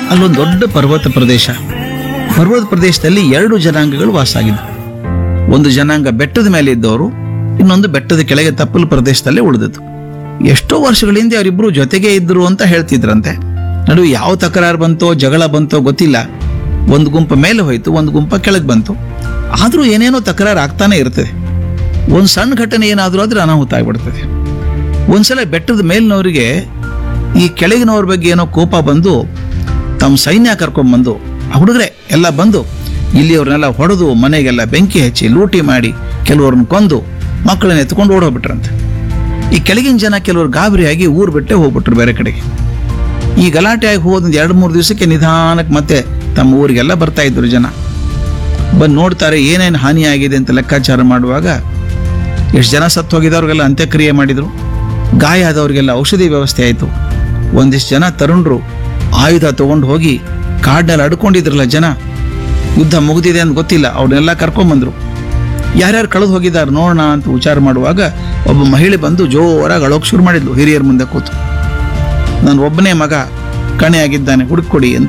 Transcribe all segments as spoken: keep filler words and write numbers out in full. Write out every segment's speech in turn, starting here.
ಅಲ್ಲೊಂದು ದೊಡ್ಡ ಪರ್ವತ ಪ್ರದೇಶ. ಪರ್ವತ ಪ್ರದೇಶದಲ್ಲಿ ಎರಡು ಜನಾಂಗಗಳು ವಾಸ ಆಗಿದ್ವು. ಒಂದು ಜನಾಂಗ ಬೆಟ್ಟದ ಮೇಲೆ ಇದ್ದವರು, ಇನ್ನೊಂದು ಬೆಟ್ಟದ ಕೆಳಗೆ ತಪ್ಪಲು ಪ್ರದೇಶದಲ್ಲೇ ಉಳಿದಿತ್ತು. ಎಷ್ಟೋ ವರ್ಷಗಳ ಹಿಂದೆ ಅವರಿಬ್ರು ಜೊತೆಗೆ ಇದ್ರು ಅಂತ ಹೇಳ್ತಿದ್ರಂತೆ. ನಡುವೆ ಯಾವ ತಕರಾರು ಬಂತೋ ಜಗಳ ಬಂತೋ ಗೊತ್ತಿಲ್ಲ. ಒಂದು ಗುಂಪ ಮೇಲೆ ಹೋಯ್ತು, ಒಂದು ಗುಂಪ ಕೆಳಗೆ ಬಂತು. ಆದ್ರೂ ಏನೇನೋ ತಕರಾರು ಆಗ್ತಾನೆ ಇರ್ತದೆ. ಒಂದು ಸಣ್ಣ ಘಟನೆ ಏನಾದ್ರೂ ಆದ್ರೆ ಅನಾಹುತ ಆಗ್ಬಿಡ್ತದೆ. ಒಂದ್ಸಲ ಬೆಟ್ಟದ ಮೇಲಿನವರಿಗೆ ಈ ಕೆಳಗಿನವ್ರ ಬಗ್ಗೆ ಏನೋ ಕೋಪ ಬಂದು ತಮ್ಮ ಸೈನ್ಯ ಕರ್ಕೊಂಡ್ಬಂದು, ಹುಡುಗರೆ ಎಲ್ಲ ಬಂದು ಇಲ್ಲಿಯವ್ರನ್ನೆಲ್ಲ ಹೊಡೆದು ಮನೆಗೆಲ್ಲ ಬೆಂಕಿ ಹಚ್ಚಿ ಲೂಟಿ ಮಾಡಿ ಕೆಲವ್ರನ್ನ ಕೊಂದು ಮಕ್ಕಳನ್ನ ಎತ್ಕೊಂಡು ಓಡೋಗ್ಬಿಟ್ರಂತೆ. ಈ ಕೆಳಗಿನ ಜನ ಕೆಲವರು ಗಾಬರಿಯಾಗಿ ಊರು ಬಿಟ್ಟೆ ಹೋಗ್ಬಿಟ್ರು ಬೇರೆ ಕಡೆಗೆ. ಈ ಗಲಾಟೆ ಆಗಿ ಹೋದ ಎರಡು ಮೂರು ದಿವಸಕ್ಕೆ ನಿಧಾನಕ್ಕೆ ಮತ್ತೆ ತಮ್ಮ ಊರಿಗೆಲ್ಲ ಬರ್ತಾ ಇದ್ರು ಜನ. ಬಂದು ನೋಡ್ತಾರೆ ಏನೇನು ಹಾನಿಯಾಗಿದೆ ಅಂತ ಲೆಕ್ಕಾಚಾರ ಮಾಡುವಾಗ ಎಷ್ಟು ಜನ ಸತ್ತು ಹೋಗಿದವ್ರಿಗೆಲ್ಲ ಅಂತ್ಯಕ್ರಿಯೆ ಮಾಡಿದ್ರು. ಗಾಯ ಆದವ್ರಿಗೆಲ್ಲ ಔಷಧಿ ವ್ಯವಸ್ಥೆ ಆಯಿತು. ಒಂದಿಷ್ಟು ಜನ ತರುಣರು ಆಯುಧ ತಗೊಂಡು ಹೋಗಿ ಕಾಡಿನಲ್ಲಿ ಅಡ್ಕೊಂಡಿದ್ರಲ್ಲ ಜನ, ಯುದ್ಧ ಮುಗಿದಿದೆ ಅಂತ ಗೊತ್ತಿಲ್ಲ, ಅವ್ರನ್ನೆಲ್ಲ ಕರ್ಕೊಂಡ್ಬಂದ್ರು. ಯಾರ್ಯಾರು ಕಳೆದು ಹೋಗಿದ್ದಾರೆ ನೋಡೋಣ ಅಂತ ವಿಚಾರ ಮಾಡುವಾಗ ಒಬ್ಬ ಮಹಿಳೆ ಬಂದು ಜೋರಾಗಿ ಅಳೋಕೆ ಶುರು ಮಾಡಿದ್ಲು ಹಿರಿಯರ ಮುಂದೆ ಕೂತು. ನಾನು ಒಬ್ಬನೇ ಮಗ ಕಣೆಯಾಗಿದ್ದಾನೆ, ಹುಡುಕೊಡಿ ಅಂತ.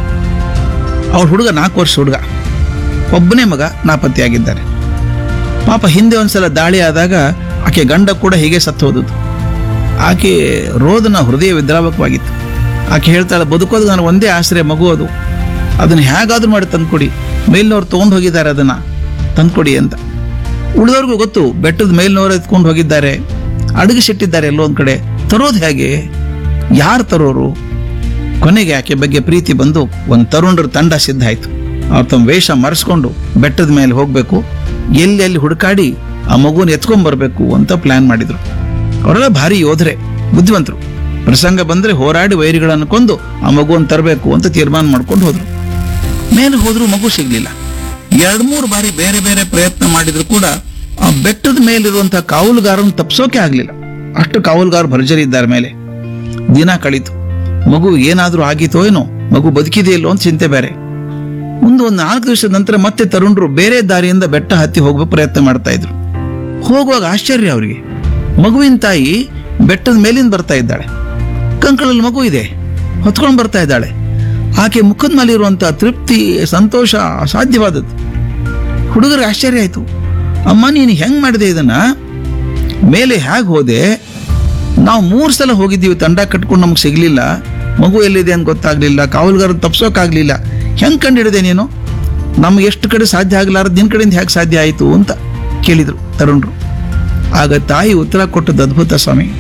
ಅವ್ರ ಹುಡುಗ ನಾಲ್ಕು ವರ್ಷ ಹುಡುಗ, ಒಬ್ಬನೇ ಮಗ ನಾಪತ್ತೆಯಾಗಿದ್ದಾನೆ. ಪಾಪ ಹಿಂದೆ ಒಂದ್ಸಲ ದಾಳಿ ಆದಾಗ ಆಕೆ ಗಂಡ ಕೂಡ ಹೀಗೆ ಸತ್ತು ಹೋದದ್ದು. ಆಕೆ ರೋದನ ಹೃದಯ ವಿದ್ರಾವಕವಾಗಿತ್ತು. ಆಕೆ ಹೇಳ್ತಾಳೆ, ಬದುಕೋದು ನನಗೆ ಒಂದೇ ಆಶ್ರಯ, ಮಗು ಅದು, ಅದನ್ನು ಹೇಗಾದ್ರೂ ಮಾಡಿ ತಂದ್ಕೊಡಿ, ಮೇಲಿನವ್ರು ತೊಗೊಂಡು ಹೋಗಿದ್ದಾರೆ, ಅದನ್ನ ತಂದ್ಕೊಡಿ ಅಂತ. ಉಳಿದವ್ರಿಗೂ ಗೊತ್ತು ಬೆಟ್ಟದ ಮೇಲಿನವ್ರು ಎತ್ಕೊಂಡು ಹೋಗಿದ್ದಾರೆ, ಅಡಗಿಸಿಟ್ಟಿದ್ದಾರೆ ಎಲ್ಲೋ ಒಂದ್ ಕಡೆ, ತರೋದು ಹೇಗೆ, ಯಾರು ತರೋರು? ಕೊನೆಗೆ ಆಕೆ ಬಗ್ಗೆ ಪ್ರೀತಿ ಬಂದು ಒಂದು ತರುಣರ ತಂಡ ಸಿದ್ಧ ಆಯ್ತು. ಅವ್ರು ತಮ್ಮ ವೇಷ ಮರೆಸ್ಕೊಂಡು ಬೆಟ್ಟದ ಮೇಲೆ ಹೋಗ್ಬೇಕು, ಎಲ್ಲಿ ಎಲ್ಲಿ ಹುಡುಕಾಡಿ ಆ ಮಗುವನ್ನು ಎತ್ಕೊಂಡ್ ಬರ್ಬೇಕು ಅಂತ ಪ್ಲಾನ್ ಮಾಡಿದ್ರು. ಅವರೆಲ್ಲ ಭಾರಿ ಯೋಧರೆ, ಬುದ್ಧಿವಂತರು. ಪ್ರಸಂಗ ಬಂದ್ರೆ ಹೋರಾಡಿ ವೈರಿಗಳನ್ನು ಕೊಂದು ಆ ಮಗುವನ್ನು ತರಬೇಕು ಅಂತ ತೀರ್ಮಾನ ಮಾಡ್ಕೊಂಡು ಹೋದ್ರು. ಮೇಲೆ ಹೋದ್ರು ಮಗು ಸಿಗ್ಲಿಲ್ಲ. ಎರಡ್ ಮೂರು ಬಾರಿ ಬೇರೆ ಬೇರೆ ಪ್ರಯತ್ನ ಮಾಡಿದ್ರು ಕೂಡ ಆ ಬೆಟ್ಟದ ಮೇಲಿರುವಂತಹ ಕಾವಲುಗಾರನ್ನು ತಪ್ಸೋಕೆ ಆಗ್ಲಿಲ್ಲ. ಅಷ್ಟು ಕಾವಲುಗಾರ ಭರ್ಜರಿ ಇದ್ದಾರೆ ಮೇಲೆ. ದಿನ ಕಳೀತು. ಮಗು ಏನಾದ್ರೂ ಆಗಿತ್ತೋ ಏನೋ, ಮಗು ಬದುಕಿದೆಯಲ್ಲೋ ಅಂತ ಚಿಂತೆ ಬೇರೆ. ಮುಂದೆ ಒಂದು ನಾಲ್ಕು ದಿವಸದ ನಂತರ ಮತ್ತೆ ತರುಣರು ಬೇರೆ ದಾರಿಯಿಂದ ಬೆಟ್ಟ ಹತ್ತಿ ಹೋಗುವ ಪ್ರಯತ್ನ ಮಾಡ್ತಾ ಇದ್ರು. ಹೋಗುವಾಗ ಆಶ್ಚರ್ಯ ಅವರಿಗೆ, ಮಗುವಿನ ತಾಯಿ ಬೆಟ್ಟದ ಮೇಲಿಂದ ಬರ್ತಾ ಇದ್ದಾಳೆ, ಕಂಕಳಲ್ಲಿ ಮಗು ಇದೆ, ಹೊತ್ಕೊಂಡು ಬರ್ತಾ ಇದ್ದಾಳೆ. ಆಕೆ ಮುಖದ ಮೇಲೆ ಇರುವಂತಹ ತೃಪ್ತಿ, ಸಂತೋಷ ಅಸಾಧ್ಯವಾದದ್ದು. ಹುಡುಗರಿಗೆ ಆಶ್ಚರ್ಯ ಆಯ್ತು. ಅಮ್ಮ ನೀನು ಹೆಂಗ್ ಮಾಡಿದೆ ಇದನ್ನ? ಮೇಲೆ ಹೇಗೆ ಹೋದೆ? ನಾವು ಮೂರು ಸಲ ಹೋಗಿದ್ದೀವಿ, ತಂಡ ಕಟ್ಕೊಂಡು ನಮ್ಗೆ ಸಿಗ್ಲಿಲ್ಲ, ಮಗು ಎಲ್ಲಿದೆ ಅಂತ ಗೊತ್ತಾಗ್ಲಿಲ್ಲ, ಕಾವಲುಗಾರ ತಪ್ಸೋಕಾಗ್ಲಿಲ್ಲ, ಹೆಂಗ್ ಕಂಡಿಡಿದೆ ನೀನು? ನಮ್ಗೆ ಎಷ್ಟು ಕಡೆ ಸಾಧ್ಯ ಆಗ್ಲಾರದು ನಿನ್ ಕಡೆಯಿಂದ ಹೇಗೆ ಸಾಧ್ಯ ಆಯ್ತು ಅಂತ ಕೇಳಿದ್ರು ತರುಣರು. ಆಗ ತಾಯಿ ಉತ್ತರ ಕೊಟ್ಟದ್ದು ಅದ್ಭುತ ಸ್ವಾಮಿ.